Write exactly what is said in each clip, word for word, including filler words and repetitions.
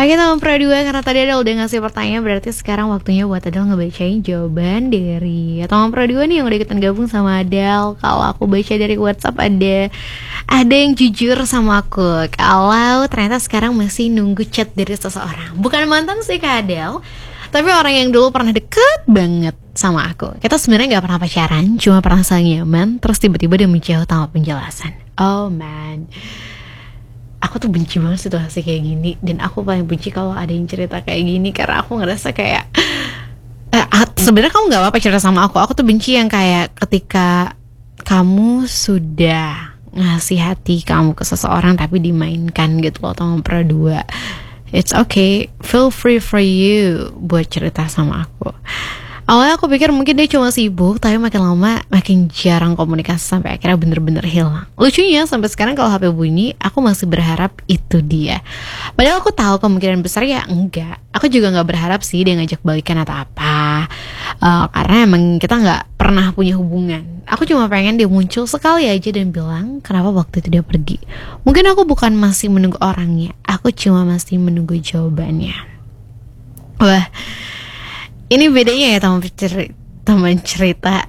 Oke teman Pro dua, karena tadi Adel udah ngasih pertanyaan, berarti sekarang waktunya buat Adel ngebacain jawaban dari teman Pro dua nih yang udah ikutan gabung sama Adel. Kalau aku baca dari WhatsApp ada Ada yang jujur sama aku kalau ternyata sekarang masih nunggu chat dari seseorang. Bukan mantan sih Kak Adel, tapi orang yang dulu pernah deket banget sama aku. Kita sebenarnya gak pernah pacaran, cuma perasaan saling nyaman. Terus tiba-tiba dia menjauh tanpa penjelasan. Oh man, aku tuh benci banget situasi kayak gini. Dan aku paling benci kalau ada yang cerita kayak gini, karena aku ngerasa kayak eh, sebenarnya kamu gak apa-apa cerita sama aku. Aku tuh benci yang kayak ketika kamu sudah ngasih hati kamu ke seseorang tapi dimainkan gitu loh, teman Pro dua. It's okay, feel free for you buat cerita sama aku. Awalnya aku pikir mungkin dia cuma sibuk, tapi makin lama makin jarang komunikasi sampai akhirnya bener-bener hilang. Lucunya sampai sekarang kalau H P bunyi, aku masih berharap itu dia. Padahal aku tahu kemungkinan besar ya enggak. Aku juga nggak berharap sih dia ngajak balikan atau apa, uh, karena emang kita nggak pernah punya hubungan. Aku cuma pengen dia muncul sekali aja dan bilang kenapa waktu itu dia pergi. Mungkin aku bukan masih menunggu orangnya, aku cuma masih menunggu jawabannya. Wah, ini bedanya ya teman cerita, teman cerita.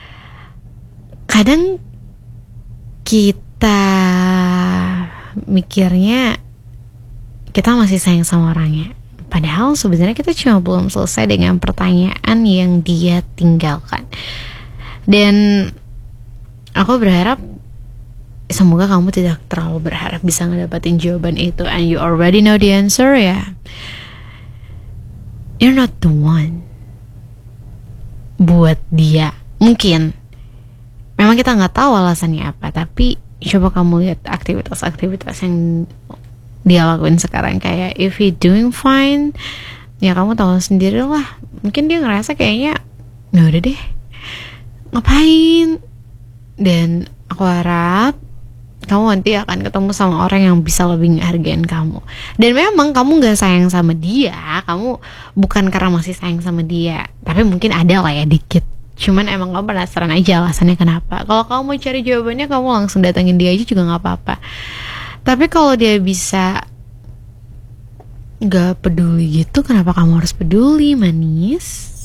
Kadang kita mikirnya kita masih sayang sama orangnya, padahal sebenarnya kita cuma belum selesai dengan pertanyaan yang dia tinggalkan. Dan aku berharap semoga kamu tidak terlalu berharap bisa ngedapatin jawaban itu, and you already know the answer ya. You're not the one buat dia. Mungkin memang kita nggak tahu alasannya apa, tapi coba kamu lihat aktivitas-aktivitas yang dia lakuin sekarang. Kayak if he doing fine, ya kamu tahu sendiri lah. Mungkin dia ngerasa kayaknya ya udah deh, ngapain. Dan aku harap kamu nanti akan ketemu sama orang yang bisa lebih ngehargain kamu. Dan memang kamu gak sayang sama dia, kamu bukan karena masih sayang sama dia, tapi mungkin ada lah ya dikit. Cuman emang kamu penasaran aja alasannya kenapa. Kalau kamu mau cari jawabannya, kamu langsung datengin dia aja juga gak apa-apa. Tapi kalau dia bisa gak peduli gitu, kenapa kamu harus peduli, manis?